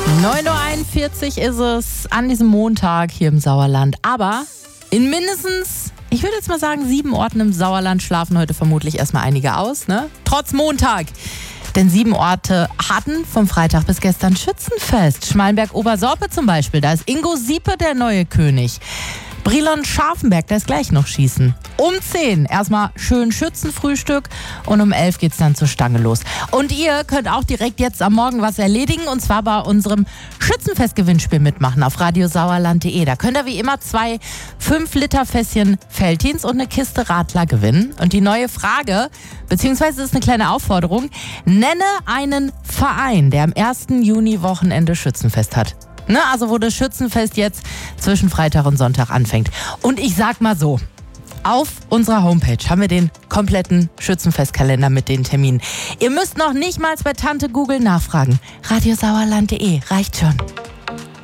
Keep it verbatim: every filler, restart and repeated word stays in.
neun Uhr einundvierzig ist es an diesem Montag hier im Sauerland. Aber in mindestens, ich würde jetzt mal sagen, sieben Orten im Sauerland schlafen heute vermutlich erstmal einige aus, ne? Trotz Montag. Denn sieben Orte hatten vom Freitag bis gestern Schützenfest. Schmalenberg-Obersorpe zum Beispiel, da ist Ingo Siepe der neue König. Brilon-Scharfenberg, da ist gleich noch Schießen. Um zehn erstmal schön Schützenfrühstück und um elf geht's dann zur Stange los. Und ihr könnt auch direkt jetzt am Morgen was erledigen und zwar bei unserem Schützenfest-Gewinnspiel mitmachen auf radiosauerland punkt de. Da könnt ihr wie immer zwei fünf Liter Fässchen Veltins und eine Kiste Radler gewinnen. Und die neue Frage, beziehungsweise ist eine kleine Aufforderung, nenne einen Verein, der am ersten Juni-Wochenende Schützenfest hat. Ne, also wo das Schützenfest jetzt zwischen Freitag und Sonntag anfängt. Und ich sag mal so, auf unserer Homepage haben wir den kompletten Schützenfestkalender mit den Terminen. Ihr müsst noch nicht mal bei Tante Google nachfragen. radiosauerland punkt de reicht schon.